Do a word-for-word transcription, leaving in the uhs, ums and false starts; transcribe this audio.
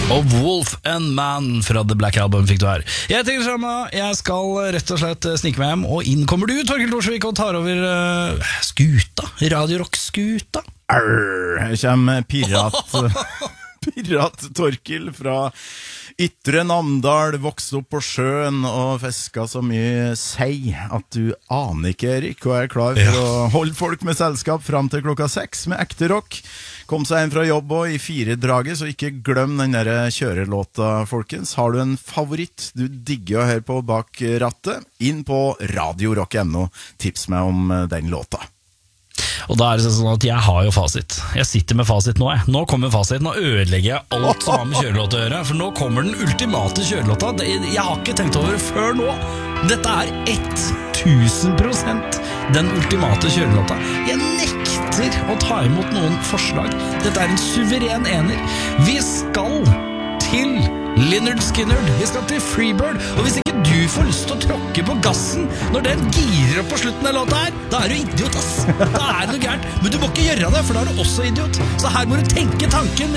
Og Wolf and Man fra The Black Album fikk du her. Jeg heter Sharma, jeg skal rett og slett snike meg hjem. Og inn kommer du, Torkild Thorsvik, og tar over uh, skuta, Radio Rock-skuta. Arr, her kommer pirat Pirat Torkild fra Ytre Namdal, vokste opp på sjøen og fisket så mye sei at du aner ikke, Erik, og er klar for ja. Å holde folk med selskap frem til klokka seks med ekte rock. Kom seg hjem fra jobb og i fire draget, så ikke glem den der kjørelåta, folkens. Har du en favoritt du digger å høre på bak rattet? Inn på Radio Rock punktum no. Tips meg om den låta. Og da er det sånn at jeg har jo fasit. Jeg sitter med fasit nå, jeg. Nå kommer fasiten, nå ødelegger jeg alt som har med kjørelåt å gjøre. For nå kommer den ultimate kjørelåta. Jeg har ikke tenkt over det før nå. Dette er tusen prosent den ultimate kjørelåta. Jeg nekter å ta imot noen forslag. Dette er en suveren ener. Vi skal til Lynyrd Skynyrd. Vi skal til Freebird. Og hvis ikke du får lyst til å tråkke på gassen når den girer opp på slutten av låta her, da er du idiot, ass. Da er det noe gærent. Men du må ikke gjøre det, for da er du også idiot. Så her må du tenke tanken.